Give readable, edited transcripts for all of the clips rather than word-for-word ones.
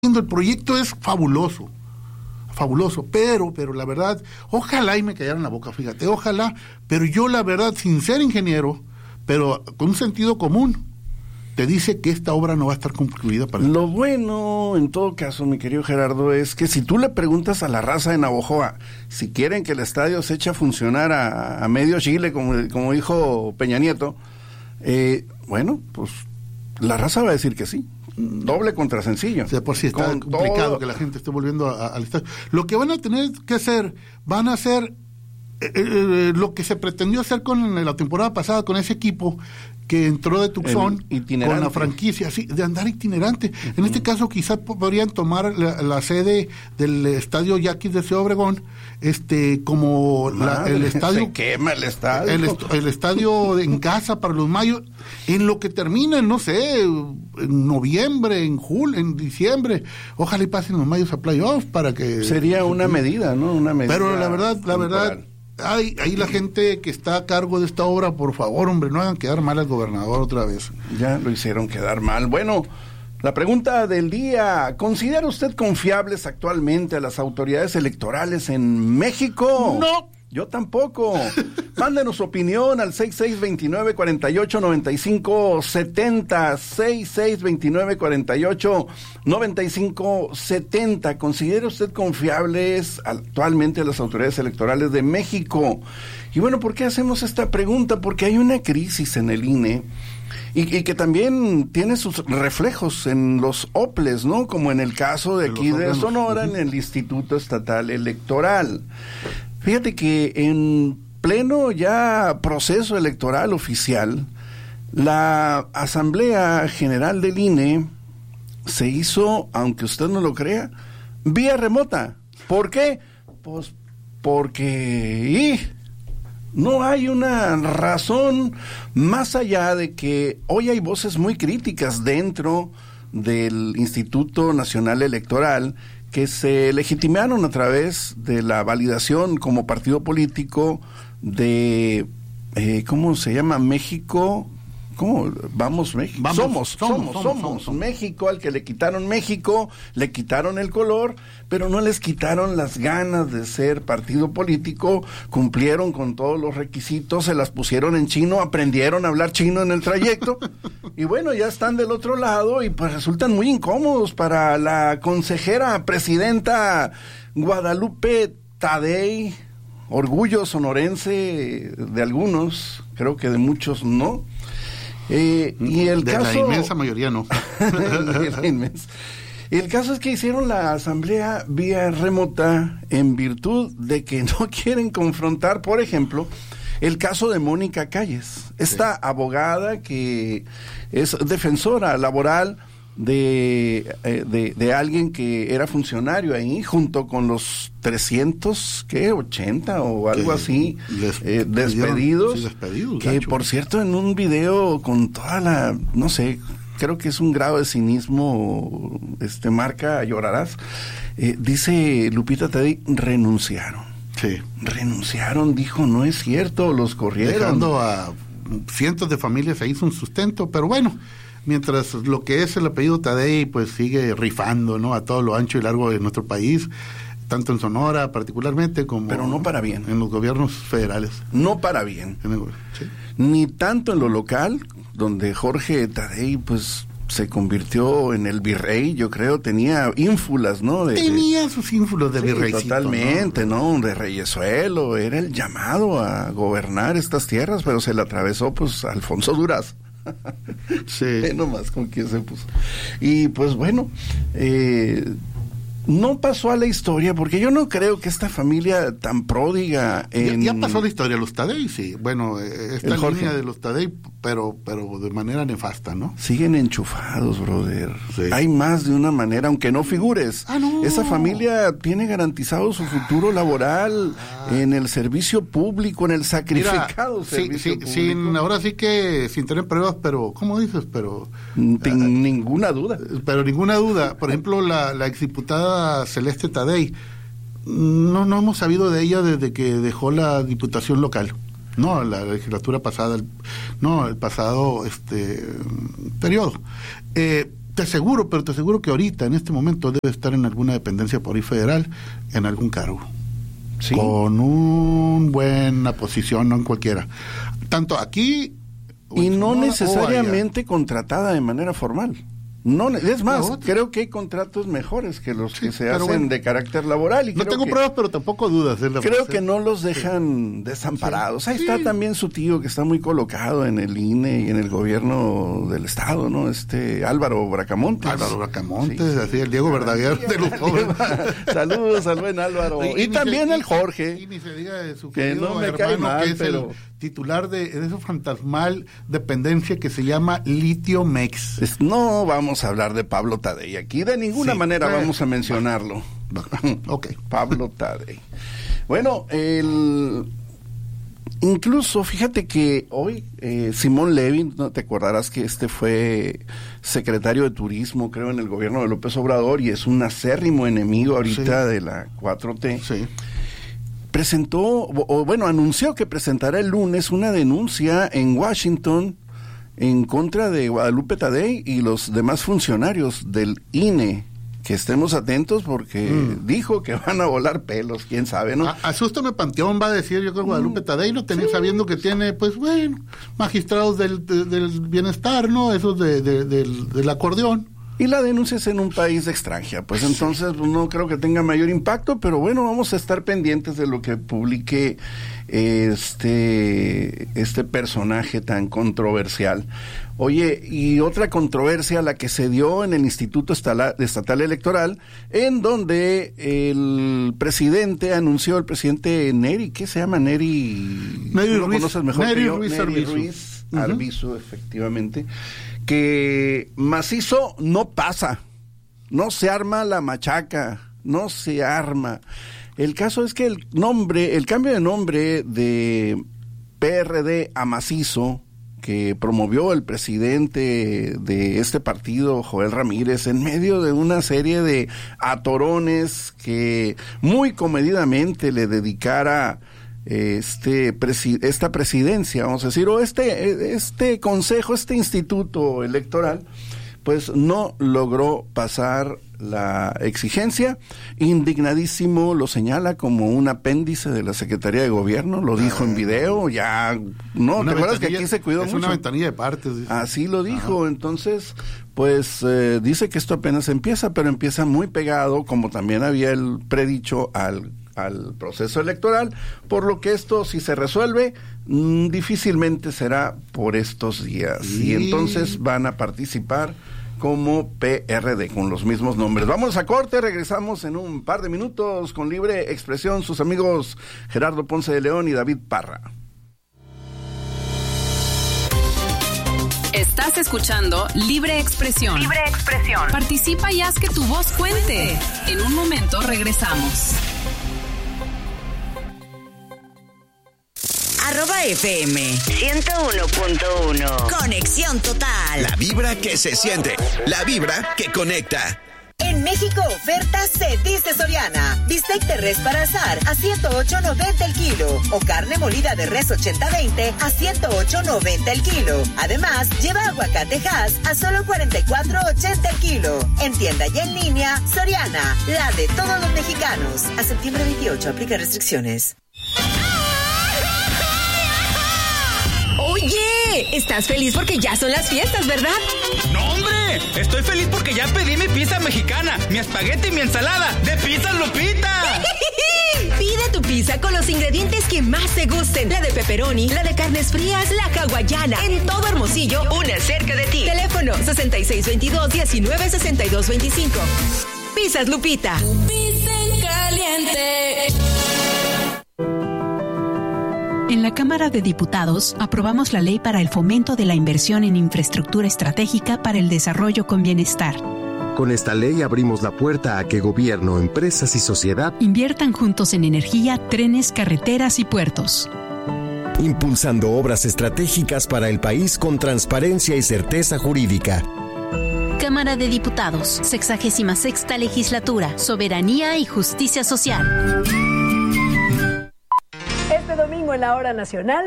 el proyecto es fabuloso, pero la verdad, ojalá y me callaran la boca, fíjate, ojalá, pero yo la verdad, sin ser ingeniero, pero con un sentido común, te dice que esta obra no va a estar concluida para Lo bueno, en todo caso, mi querido Gerardo, es que si tú le preguntas a la raza de Navojoa si quieren que el estadio se eche a funcionar a medio Chile, como dijo Peña Nieto, bueno, pues la raza va a decir que sí. Doble contra sencillo. O sea, por si está complicado que la gente esté volviendo al estadio. Lo que van a tener que hacer, van a hacer lo que se pretendió hacer con la temporada pasada con ese equipo que entró de Tucson con la franquicia, así, de andar itinerante. Uh-huh. En este caso quizás podrían tomar la sede del estadio Yaquis de Ciudad Obregón, como el estadio. Se quema el estadio. El estadio en casa para los mayos, en lo que termina, no sé, en noviembre, en julio, en diciembre. Ojalá y pasen los mayos a playoffs para que. Sería una medida, ¿no? Una medida. Pero la verdad. Ahí la gente que está a cargo de esta obra, por favor, hombre, no hagan quedar mal al gobernador otra vez. Ya lo hicieron quedar mal. Bueno, la pregunta del día: ¿considera usted confiables actualmente a las autoridades electorales en México? No. Yo tampoco. Mándenos su opinión al 6629-489570, 6629-489570. ¿Considera usted confiables actualmente las autoridades electorales de México? Y bueno, ¿por qué hacemos esta pregunta? Porque hay una crisis en el INE y que también tiene sus reflejos en los OPLES, ¿no? Como en el caso de aquí de Sonora, en el Instituto Estatal Electoral. Fíjate que en pleno ya proceso electoral oficial, la Asamblea General del INE se hizo, aunque usted no lo crea, vía remota. ¿Por qué? Pues porque no hay una razón más allá de que hoy hay voces muy críticas dentro del Instituto Nacional Electoral que se legitimaron a través de la validación como partido político de, ¿cómo se llama? México, ¿cómo? Vamos México. Somos México, al que le quitaron México, le quitaron el color, pero no les quitaron las ganas de ser partido político, cumplieron con todos los requisitos, se las pusieron en chino, aprendieron a hablar chino en el trayecto, y bueno, ya están del otro lado, y pues resultan muy incómodos para la consejera presidenta Guadalupe Tadei, orgullo sonorense de algunos, creo que de muchos no. Y el de caso, la inmensa mayoría no. El caso es que hicieron la asamblea vía remota en virtud de que no quieren confrontar, por ejemplo, el caso de Mónica Calles, esta abogada que es defensora laboral de alguien que era funcionario ahí, junto con los 380 o algo así despedidos, que gacho. Por cierto, en un video con toda la, no sé, creo que es un grado de cinismo, marca llorarás, dice Lupita Tadei, renunciaron. Sí. Renunciaron, dijo, no es cierto, los corrieron. Dejando a cientos de familias ahí sin sustento, pero bueno, mientras lo que es el apellido Tadei pues sigue rifando, ¿no?, a todo lo ancho y largo de nuestro país, tanto en Sonora particularmente como pero no para bien en los gobiernos federales. No para bien. Sí. Ni tanto en lo local, donde Jorge Tadei pues se convirtió en el virrey, yo creo, tenía ínfulas, ¿no? Tenía sus ínfulas de virreycito. Totalmente, ¿no? De reyesuelo, era el llamado a gobernar estas tierras, pero se le atravesó pues Alfonso Durazo. Sí. Nomás con quién se puso. Y pues bueno, no pasó a la historia, porque yo no creo que esta familia tan pródiga ya pasó la historia, los Tadei, sí. Bueno, esta línea de los Tadei, pero de manera nefasta, ¿no? Siguen enchufados, brother. Sí. Hay más de una manera, aunque no figures. No. Esa familia tiene garantizado su futuro laboral en el servicio público, en el sacrificado servicio público. Ahora sí que sin tener pruebas, pero, ¿cómo dices? Pero ninguna duda. Pero ninguna duda. Por ejemplo, la exdiputada Celeste Tadei, no hemos sabido de ella desde que dejó la diputación local. No, la legislatura pasada, el pasado periodo. te aseguro que ahorita, en este momento, debe estar en alguna dependencia por ahí federal, en algún cargo. ¿Sí? Con una buena posición, no en cualquiera. Tanto aquí... Y no necesariamente contratada de manera formal. No, es más, creo que hay contratos mejores que los que se hacen de carácter laboral. Y no tengo pruebas, pero tampoco dudas. Creo que no los dejan desamparados. Ahí está también su tío, que está muy colocado en el INE y en el gobierno del Estado, ¿no? Álvaro Bracamontes. Así, el Diego Verdaguer de los jóvenes. Saludos al buen Álvaro. Y también el Jorge. Y ni se diga de su que no me hermano, cae mal, que es el titular de esa fantasmal dependencia que se llama Litio Mex. No vamos a hablar de Pablo Tadei aquí, de ninguna manera vamos a mencionarlo. Okay. Pablo Tadei. Bueno, incluso fíjate que hoy Simón Levy, ¿no te acordarás que fue secretario de Turismo, creo, en el gobierno de López Obrador, y es un acérrimo enemigo ahorita de la 4T? Sí. Anunció que presentará el lunes una denuncia en Washington en contra de Guadalupe Tadei y los demás funcionarios del INE. Que estemos atentos porque dijo que van a volar pelos, quién sabe, ¿no? Asústame Panteón, va a decir, yo creo que Guadalupe Tadei lo tenía sabiendo que tiene, pues bueno, magistrados del bienestar, ¿no? Esos del acordeón. Y la denuncia es en un país extranjero, pues entonces no creo que tenga mayor impacto, pero bueno, vamos a estar pendientes de lo que publique este personaje tan controversial. Oye, y otra controversia, la que se dio en el Instituto Estatal Electoral, en donde el presidente Neri, ¿qué se llama? Neri Ruiz. Conoces mejor Neri que yo. Ruiz Neri Ruiz Arbizu, efectivamente, que macizo no pasa, no se arma la machaca, no se arma. El caso es que el cambio de nombre de PRD a macizo, que promovió el presidente de este partido, Joel Ramírez, en medio de una serie de atorones que muy comedidamente le dedicara esta presidencia, vamos a decir, o este consejo, este instituto electoral, pues no logró pasar la exigencia. Indignadísimo, lo señala como un apéndice de la Secretaría de Gobierno, lo dijo en video, ya, ¿no? ¿Te acuerdas que aquí se cuidó mucho? Es una ventanilla de partes. Dice. Así lo dijo. Entonces, pues dice que esto apenas empieza, pero empieza muy pegado, como también había él predicho, al proceso electoral, por lo que esto, si se resuelve, difícilmente será por estos días. Y entonces van a participar como PRD, con los mismos nombres. Vamos a corte, regresamos en un par de minutos con Libre Expresión, sus amigos Gerardo Ponce de León y David Parra. Estás escuchando Libre Expresión. Libre Expresión. Participa y haz que tu voz cuente. En un momento regresamos. @FM 101.1. Conexión total. La vibra que se siente. La vibra que conecta. En México, ofertas se dice Soriana. Bistec de res para asar a $108.90 el kilo. O carne molida de res 80-20 a $108.90 el kilo. Además, lleva aguacate Hass a solo $44.80 el kilo. En tienda y en línea, Soriana, la de todos los mexicanos. A septiembre 28, aplica restricciones. Oye, estás feliz porque ya son las fiestas, ¿verdad? ¡No, hombre! Estoy feliz porque ya pedí mi pizza mexicana, mi espagueti y mi ensalada de Pizzas Lupita. Pide tu pizza con los ingredientes que más te gusten. La de pepperoni, la de carnes frías, la hawaiana. En todo Hermosillo, una cerca de ti. Teléfono 6622-196225. Pizzas Lupita. Tu pizza en caliente. En la Cámara de Diputados aprobamos la Ley para el Fomento de la Inversión en Infraestructura Estratégica para el Desarrollo con Bienestar. Con esta ley abrimos la puerta a que gobierno, empresas y sociedad inviertan juntos en energía, trenes, carreteras y puertos. Impulsando obras estratégicas para el país con transparencia y certeza jurídica. Cámara de Diputados, 66ª Legislatura, Soberanía y Justicia Social. Este domingo en la Hora Nacional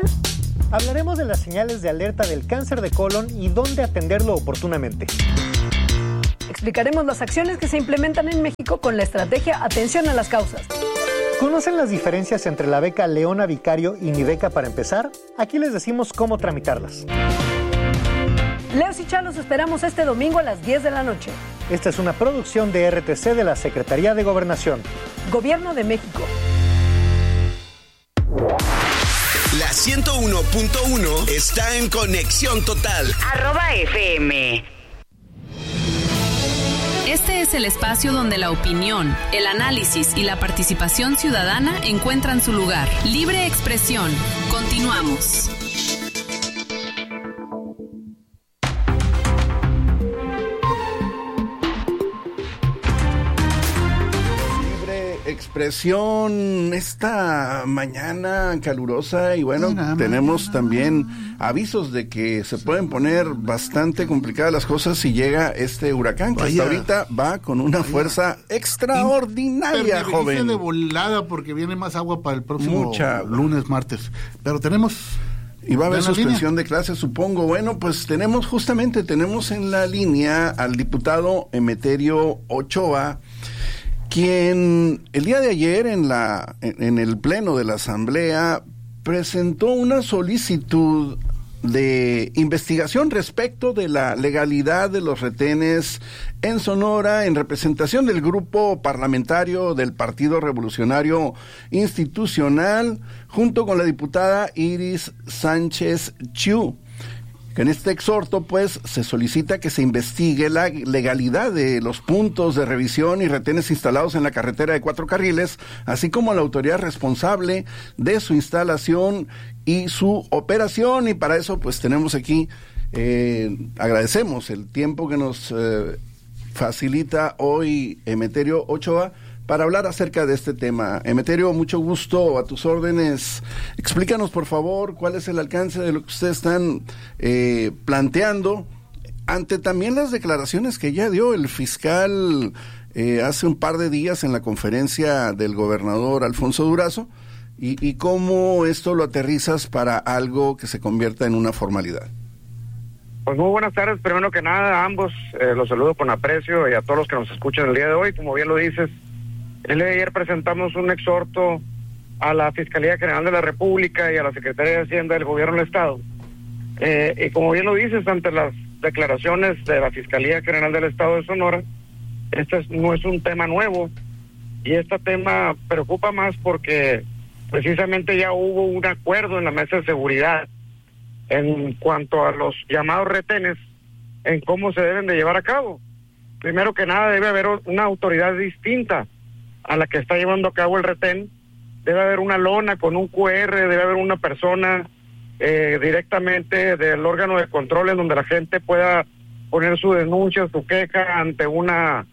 hablaremos de las señales de alerta del cáncer de colon y dónde atenderlo oportunamente. Explicaremos las acciones que se implementan en México con la estrategia Atención a las Causas. ¿Conocen las diferencias entre la beca Leona Vicario y Mi Beca para Empezar? Aquí les decimos cómo tramitarlas. Leos y Chalos esperamos este domingo a las 10 de la noche. Esta es una producción de RTC de la Secretaría de Gobernación. Gobierno de México. La 101.1 está en conexión total. @FM. Este es el espacio donde la opinión, el análisis y la participación ciudadana encuentran su lugar. Libre expresión. Continuamos. Expresión esta mañana calurosa y bueno, tenemos también avisos de que se pueden poner bastante complicadas las cosas si llega este huracán que hasta ahorita va con una fuerza extraordinaria, joven. De volada porque viene más agua para el próximo lunes, martes. Pero tenemos... Y va a haber suspensión de clases, supongo. Bueno, pues tenemos en la línea al diputado Emeterio Ochoa, quien el día de ayer en el pleno de la Asamblea presentó una solicitud de investigación respecto de la legalidad de los retenes en Sonora en representación del grupo parlamentario del Partido Revolucionario Institucional junto con la diputada Iris Sánchez Chiu. Que en este exhorto, pues, se solicita que se investigue la legalidad de los puntos de revisión y retenes instalados en la carretera de 4 carriles, así como la autoridad responsable de su instalación y su operación. Y para eso, pues, tenemos aquí, agradecemos el tiempo que nos facilita hoy Emeterio Ochoa para hablar acerca de este tema. Emeterio, mucho gusto, a tus órdenes. Explícanos, por favor, cuál es el alcance de lo que ustedes están planteando, ante también las declaraciones que ya dio el fiscal hace un par de días en la conferencia del gobernador Alfonso Durazo, y cómo esto lo aterrizas para algo que se convierta en una formalidad. Pues muy buenas tardes, primero que nada a ambos, los saludo con aprecio y a todos los que nos escuchan el día de hoy. Como bien lo dices, el día de ayer presentamos un exhorto a la Fiscalía General de la República y a la Secretaría de Hacienda del Gobierno del Estado. Y como bien lo dices, ante las declaraciones de la Fiscalía General del Estado de Sonora, no es un tema nuevo, y este tema preocupa más porque precisamente ya hubo un acuerdo en la Mesa de Seguridad en cuanto a los llamados retenes, en cómo se deben de llevar a cabo. Primero que nada, debe haber una autoridad distinta a la que está llevando a cabo el retén. Debe haber una lona con un QR, debe haber una persona directamente del órgano de control en donde la gente pueda poner su denuncia, su queja ante una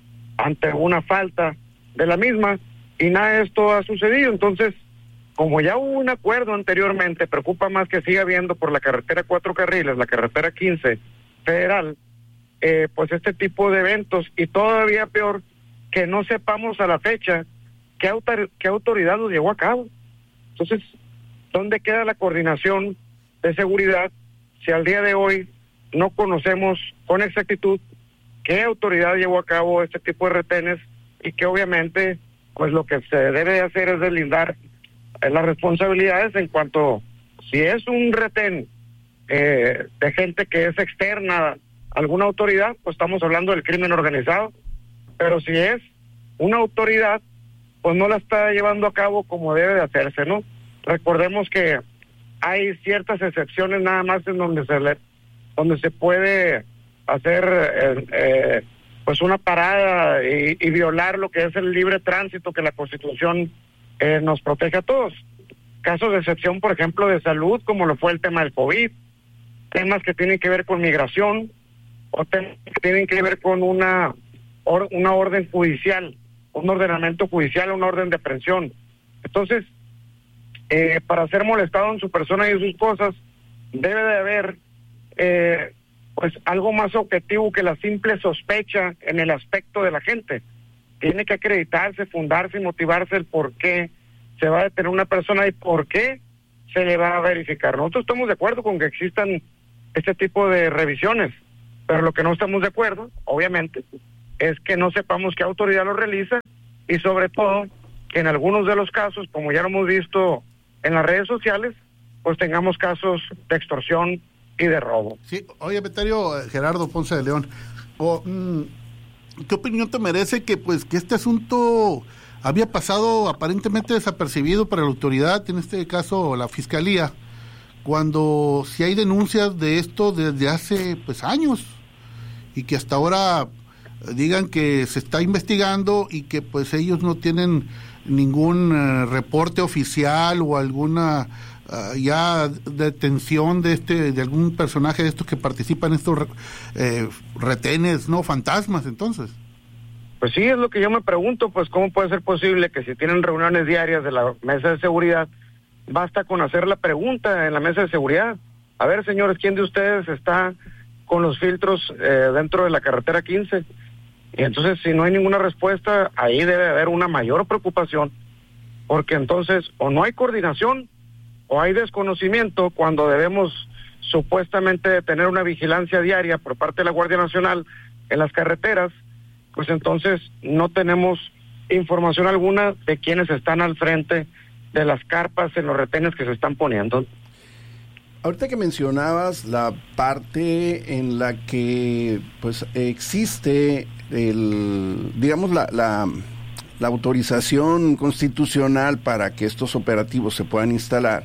falta de la misma, y nada de esto ha sucedido. Entonces, como ya hubo un acuerdo anteriormente, preocupa más que siga habiendo por la carretera 4 carriles, la carretera 15 federal, pues este tipo de eventos, y todavía peor, que no sepamos a la fecha qué autoridad los llevó a cabo. Entonces, ¿dónde queda la coordinación de seguridad si al día de hoy no conocemos con exactitud qué autoridad llevó a cabo este tipo de retenes, y que obviamente pues lo que se debe de hacer es deslindar las responsabilidades en cuanto, si es un retén de gente que es externa a alguna autoridad, pues estamos hablando del crimen organizado. Pero si es una autoridad, pues no la está llevando a cabo como debe de hacerse, ¿no? Recordemos que hay ciertas excepciones nada más en donde se puede hacer pues una parada y violar lo que es el libre tránsito que la Constitución nos protege a todos. Casos de excepción, por ejemplo, de salud, como lo fue el tema del COVID, temas que tienen que ver con migración, o temas que tienen que ver con una orden judicial, un ordenamiento judicial, una orden de aprehensión. Entonces, para ser molestado en su persona y en sus cosas, debe de haber pues algo más objetivo que la simple sospecha en el aspecto de la gente. Tiene que acreditarse, fundarse y motivarse el por qué se va a detener una persona y por qué se le va a verificar. Nosotros estamos de acuerdo con que existan este tipo de revisiones, pero lo que no estamos de acuerdo, obviamente, es que no sepamos qué autoridad lo realiza y sobre todo que en algunos de los casos, como ya lo hemos visto en las redes sociales, pues tengamos casos de extorsión y de robo. Sí, oye, Emeterio Gerardo Ponce de León, ¿qué opinión te merece que este asunto había pasado aparentemente desapercibido para la autoridad, en este caso la Fiscalía, cuando si hay denuncias de esto desde hace años y que hasta ahora digan que se está investigando y que ellos no tienen ningún reporte oficial o alguna ya detención de algún personaje de estos que participan en estos retenes, no fantasmas? Entonces, pues sí, es lo que yo me pregunto, pues cómo puede ser posible que si tienen reuniones diarias de la mesa de seguridad, basta con hacer la pregunta en la mesa de seguridad. A ver, señores, ¿quién de ustedes está con los filtros dentro de la carretera 15? Y entonces, si no hay ninguna respuesta, ahí debe haber una mayor preocupación, porque entonces o no hay coordinación o hay desconocimiento cuando debemos supuestamente tener una vigilancia diaria por parte de la Guardia Nacional en las carreteras, pues entonces no tenemos información alguna de quienes están al frente de las carpas en los retenes que se están poniendo. Ahorita que mencionabas la parte en la que existe la autorización constitucional para que estos operativos se puedan instalar,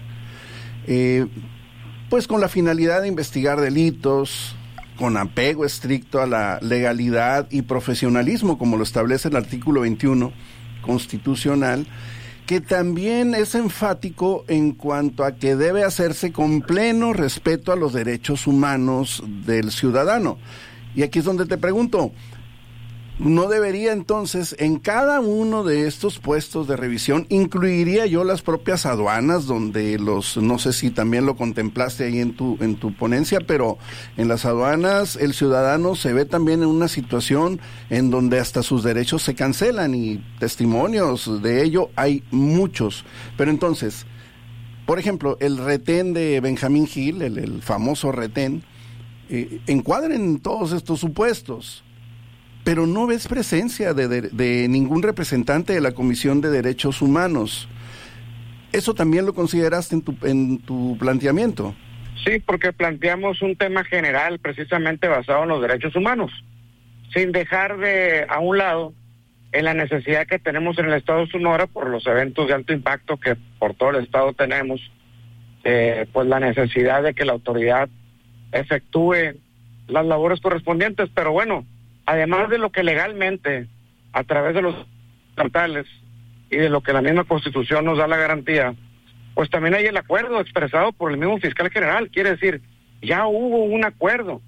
con la finalidad de investigar delitos, con apego estricto a la legalidad y profesionalismo, como lo establece el artículo 21 constitucional, que también es enfático en cuanto a que debe hacerse con pleno respeto a los derechos humanos del ciudadano. Y aquí es donde te pregunto, ¿no debería entonces en cada uno de estos puestos de revisión, incluiría yo las propias aduanas, donde no sé si también lo contemplaste ahí en tu ponencia, pero en las aduanas el ciudadano se ve también en una situación en donde hasta sus derechos se cancelan, y testimonios de ello hay muchos? Pero entonces, por ejemplo, el retén de Benjamín Gil, el famoso retén, encuadren todos estos supuestos, pero no ves presencia de ningún representante de la Comisión de Derechos Humanos. ¿Eso también lo consideraste en tu planteamiento? Sí, porque planteamos un tema general precisamente basado en los derechos humanos, sin dejar a un lado en la necesidad que tenemos en el estado de Sonora por los eventos de alto impacto que por todo el estado tenemos, la necesidad de que la autoridad efectúe las labores correspondientes, pero bueno, además de lo que legalmente, a través de los estatales y de lo que la misma Constitución nos da la garantía, pues también hay el acuerdo expresado por el mismo fiscal general. Quiere decir, ya hubo un acuerdo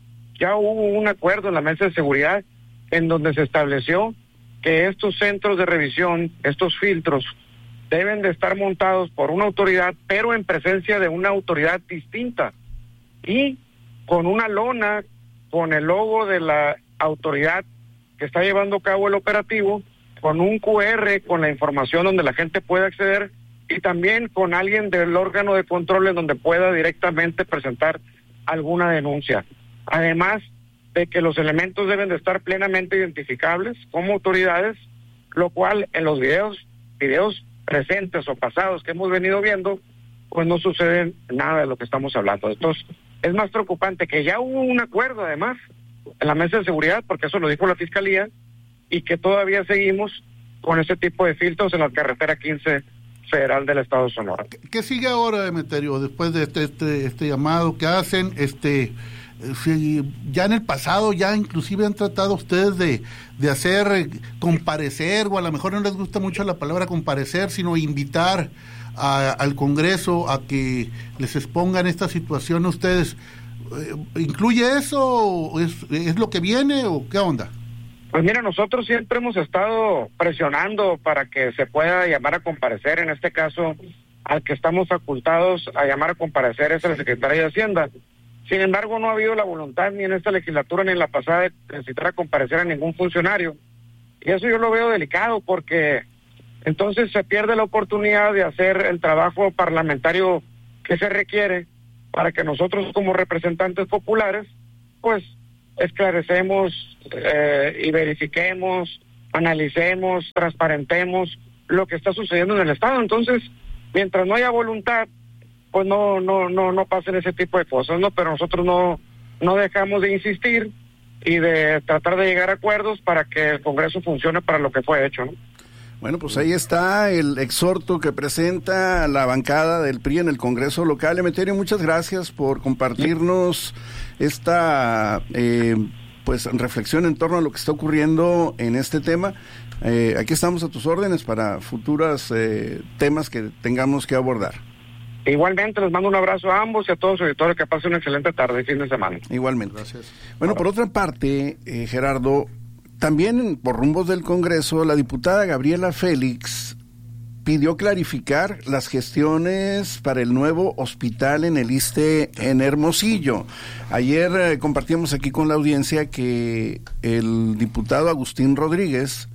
en la mesa de seguridad en donde se estableció que estos centros de revisión, estos filtros, deben de estar montados por una autoridad, pero en presencia de una autoridad distinta y con una lona, con el logo de la autoridad que está llevando a cabo el operativo, con un QR, con la información donde la gente puede acceder, y también con alguien del órgano de control en donde pueda directamente presentar alguna denuncia. Además de que los elementos deben de estar plenamente identificables como autoridades, lo cual en los videos presentes o pasados que hemos venido viendo, pues no sucede nada de lo que estamos hablando. Entonces, es más preocupante que ya hubo un acuerdo además en la mesa de seguridad, porque eso lo dijo la Fiscalía, y que todavía seguimos con ese tipo de filtros en la carretera 15 federal del estado de Sonora. ¿Qué sigue ahora, Emeterio, después de este llamado que hacen? Si ya en el pasado ya inclusive han tratado ustedes de hacer comparecer, o a lo mejor no les gusta mucho la palabra comparecer, sino invitar al Congreso a que les expongan esta situación a ustedes. ¿Incluye eso? ¿Es lo que viene o qué onda? Pues mira, nosotros siempre hemos estado presionando para que se pueda llamar a comparecer. En este caso, al que estamos facultados a llamar a comparecer es el secretario de Hacienda. Sin embargo, no ha habido la voluntad ni en esta legislatura ni en la pasada de citar a comparecer a ningún funcionario. Y eso yo lo veo delicado, porque entonces se pierde la oportunidad de hacer el trabajo parlamentario que se requiere para que nosotros como representantes populares pues esclarecemos y verifiquemos, analicemos, transparentemos lo que está sucediendo en el Estado. Entonces, mientras no haya voluntad, pues no pasen ese tipo de cosas, ¿no? Pero nosotros no dejamos de insistir y de tratar de llegar a acuerdos para que el Congreso funcione para lo que fue hecho, ¿no? Bueno, pues ahí está el exhorto que presenta la bancada del PRI en el Congreso local. Emeterio, muchas gracias por compartirnos esta pues reflexión en torno a lo que está ocurriendo en este tema. Aquí estamos a tus órdenes para futuros temas que tengamos que abordar. Igualmente, les mando un abrazo a ambos y a todos los auditores, que pasen una excelente tarde y fin de semana. Igualmente. Gracias. Bueno, por otra parte, Gerardo, también por rumbos del Congreso, la diputada Gabriela Félix pidió clarificar las gestiones para el nuevo hospital en el ISSSTE en Hermosillo. Ayer compartíamos aquí con la audiencia que el diputado Agustín Rodríguez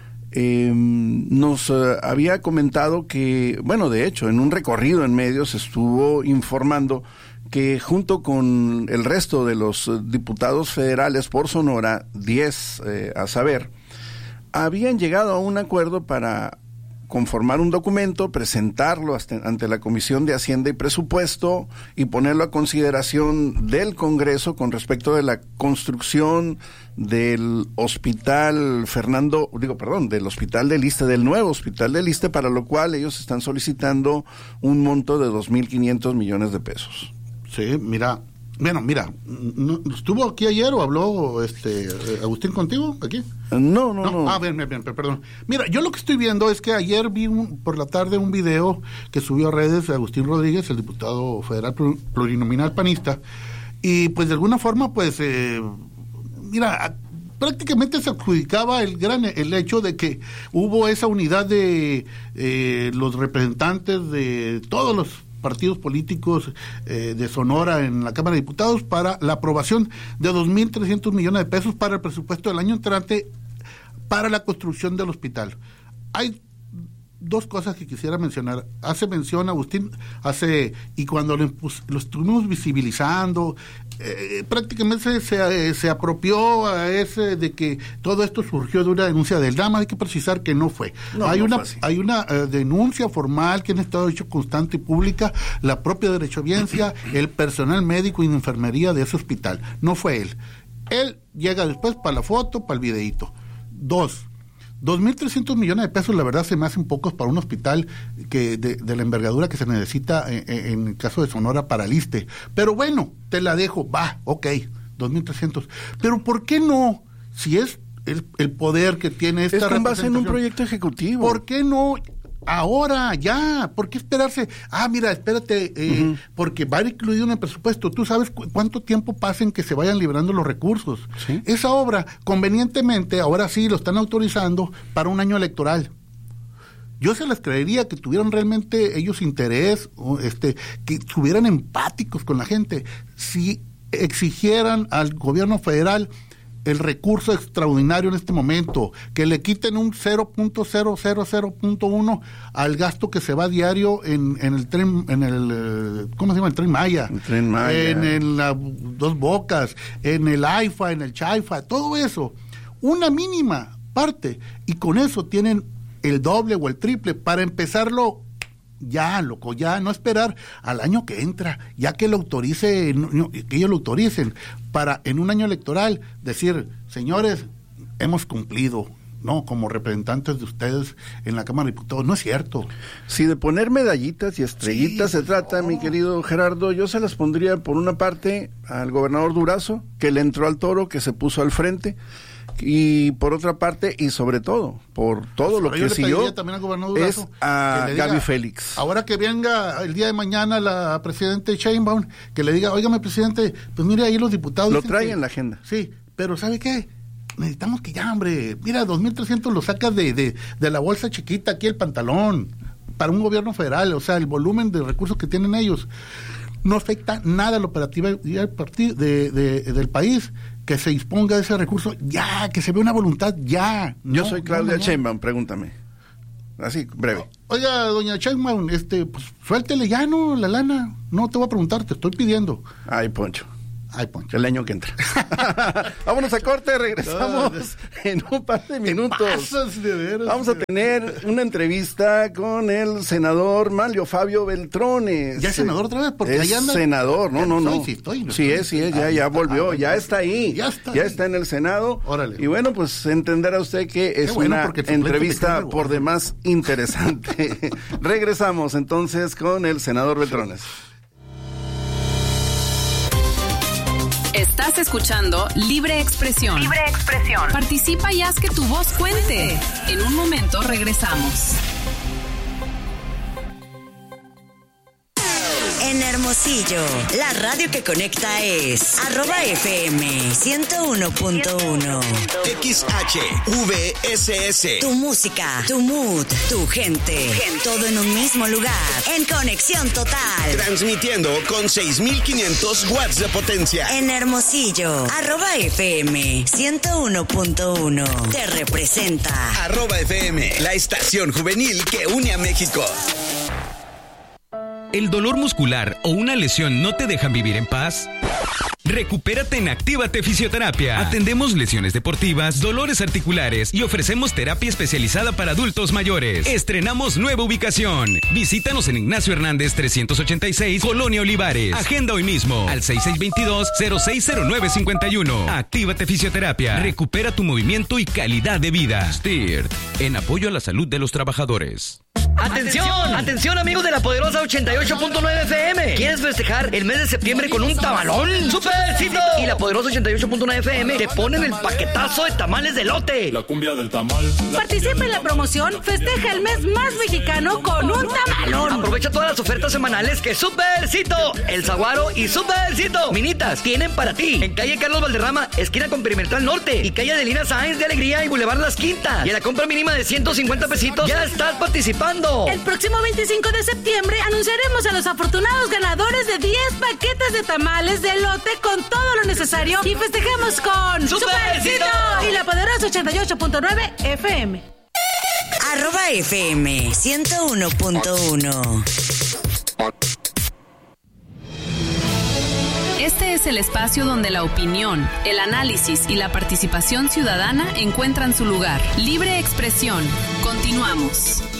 nos había comentado que, bueno, de hecho, en un recorrido en medios estuvo informando que junto con el resto de los diputados federales por Sonora, 10 a saber, habían llegado a un acuerdo para conformar un documento, presentarlo ante la Comisión de Hacienda y Presupuesto y ponerlo a consideración del Congreso con respecto de la construcción del hospital del hospital del ISSSTE, del nuevo hospital del ISSSTE, para lo cual ellos están solicitando un monto de 2,500 millones de pesos. Sí, mira, ¿estuvo aquí ayer o habló Agustín contigo aquí? No. Ah, bien, perdón. Mira, yo lo que estoy viendo es que ayer vi por la tarde un video que subió a redes de Agustín Rodríguez, el diputado federal plurinominal panista, y pues de alguna forma, pues, prácticamente se adjudicaba el hecho de que hubo esa unidad de los representantes de todos los partidos políticos de Sonora en la Cámara de Diputados para la aprobación de 2,300 millones de pesos para el presupuesto del año entrante para la construcción del hospital. Hay dos cosas que quisiera mencionar. Hace mención Agustín, y cuando lo estuvimos visibilizando, prácticamente se apropió a ese de que todo esto surgió de una denuncia del DAMA. Hay que precisar que no fue. Hay una denuncia formal que han estado hecho constante y pública, la propia derechohabiencia, el personal médico y de enfermería de ese hospital. No fue él. Él llega después para la foto, para el videíto. 2,300 millones de pesos, la verdad, se me hacen pocos para un hospital que de la envergadura que se necesita en el caso de Sonora para el ISSSTE. Pero bueno, te la dejo, ok, 2,300. Pero ¿por qué no? Si es el poder que tiene esta representación. Es con base en un proyecto ejecutivo. ¿Por qué no? Ahora, ya, ¿por qué esperarse? Mira, espérate, porque va a ir incluido en el presupuesto. ¿Tú sabes cuánto tiempo pasa en que se vayan liberando los recursos? ¿Sí? Esa obra, convenientemente, ahora sí lo están autorizando para un año electoral. Yo se les creería que tuvieran realmente ellos interés, que estuvieran empáticos con la gente, si exigieran al gobierno federal el recurso extraordinario en este momento, que le quiten un 0.000.1 al gasto que se va diario en el tren, ¿cómo se llama? El Tren Maya. El Tren Maya. En la Dos Bocas, en el AIFA, en el Chaifa, todo eso. Una mínima parte. Y con eso tienen el doble o el triple para empezarlo ya, loco, ya no esperar al año que entra, ya que lo autorice, que ellos lo autoricen, para en un año electoral decir, señores, hemos cumplido, ¿no? Como representantes de ustedes en la Cámara de Diputados. No es cierto. Si de poner medallitas y estrellitas se trata, mi querido Gerardo, yo se las pondría por una parte al gobernador Durazo, que le entró al toro, que se puso al frente, y por otra parte, y sobre todo, por todo lo que siguió, es a Gaby Félix. Ahora que venga el día de mañana la presidente Sheinbaum, que le diga, óigame, presidente, pues mire ahí los diputados. Lo trae en la agenda. Sí, pero ¿sabe qué? Necesitamos que ya, hombre, mira, 2,300 lo sacas de la bolsa chiquita aquí, el pantalón, para un gobierno federal, o sea, el volumen de recursos que tienen ellos no afecta nada a la operatividad del país. Que se disponga de ese recurso ya, que se vea una voluntad ya. Yo soy Claudia Sheinbaum, pregúntame. Así, breve. Oiga, doña Sheinbaum, pues suéltele ya, ¿no? La lana. No te voy a preguntar, te estoy pidiendo. Ay, Poncho. Ay, Poncho. El año que entra. Vámonos a corte, regresamos en un par de minutos. Vamos a tener una entrevista con el senador Manlio Fabio Beltrones. ¿Ya es senador otra vez? Porque es anda... senador, no. Sí es, ya volvió, ya está ahí. Ya está en el Senado. Órale. Y bueno, pues entenderá usted que es una entrevista por demás interesante. Regresamos entonces con el senador Beltrones. Estás escuchando Libre Expresión. Libre Expresión. Participa y haz que tu voz cuente. En un momento regresamos. En Hermosillo, la radio que conecta es @FM 101.1. XHVSS. Tu música, tu mood, tu gente. Todo en un mismo lugar. En conexión total. Transmitiendo con 6,500 watts de potencia. En Hermosillo, @FM 101.1. Te representa. @FM, la estación juvenil que une a México. ¿El dolor muscular o una lesión no te dejan vivir en paz? Recupérate en Actívate Fisioterapia. Atendemos lesiones deportivas, dolores articulares y ofrecemos terapia especializada para adultos mayores. Estrenamos nueva ubicación. Visítanos en Ignacio Hernández 386, Colonia Olivares. Agenda hoy mismo al 6622-060951. Actívate Fisioterapia. Recupera tu movimiento y calidad de vida. STIRT, en apoyo a la salud de los trabajadores. ¡Atención! ¡Atención, amigos de la poderosa 88.9 FM! ¿Quieres festejar el mes de septiembre con un tamalón? ¡Supercito! Y la poderosa 88.9 FM te ponen el paquetazo de tamales de elote. La cumbia del tamal. Participa en la promoción Festeja el mes más mexicano con un tamalón. Aprovecha todas las ofertas semanales que Supercito, El Zaguaro y Supercito Minitas tienen para ti. En calle Carlos Valderrama, esquina con Perimetral Norte, y calle Adelina Sáenz de Alegría y Boulevard Las Quintas. Y a la compra mínima de 150 pesitos ya estás participando. El próximo 25 de septiembre anunciaremos a los afortunados ganadores de 10 paquetes de tamales de elote con todo lo necesario y festejamos con ¡Supercito! Y la poderosa 88.9 FM. @FM 101.1. Este es el espacio donde la opinión, el análisis y la participación ciudadana encuentran su lugar. Libre Expresión. Continuamos.